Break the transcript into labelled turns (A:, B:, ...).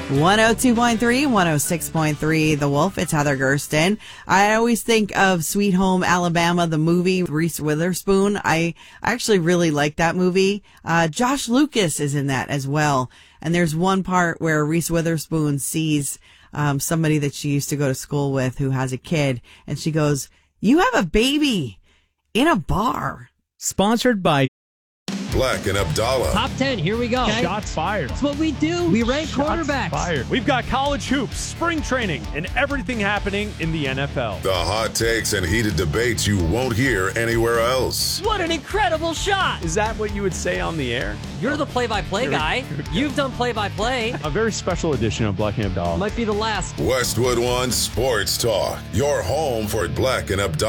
A: 102.3, 106.3, The Wolf. It's Heather Gersten. I always think of Sweet Home Alabama, the movie, Reese Witherspoon. I actually really like that movie. Josh Lucas is in that as well. And there's one part where Reese Witherspoon sees somebody that she used to go to school with who has a kid. And she goes, "You have a baby in a bar."
B: Sponsored by
C: Black and Abdallah.
D: Top 10, here we go.
E: Okay. Shots fired.
D: That's what we do. We rank
E: Shots
D: quarterbacks.
E: fired. We've got college hoops, spring training, and everything happening in the NFL.
C: The hot takes and heated debates you won't hear anywhere else.
D: What an incredible shot.
E: Is that what you would say on the air?
D: You're the play-by-play guy. You've done play-by-play.
E: A very special edition of Black and Abdallah.
D: Might be the last.
C: Westwood One Sports Talk, your home for Black and Abdallah.